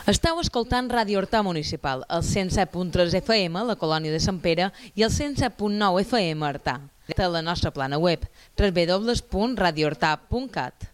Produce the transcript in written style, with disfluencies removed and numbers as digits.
Esteu escoltant Ràdio Horta Municipal, el 107.3 FM, la colònia de Sant Pere, i el 107.9 FM Artà. A la nostra plana web, www.radiohorta.cat.